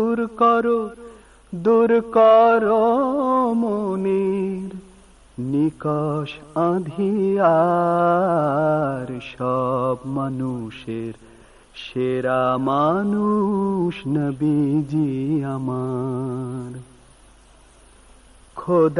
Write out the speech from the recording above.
দূর করো মনির নিকষ আঁধিয়ার, সব মানুষের সেরা মানুষ নবীজি আমার। খোদা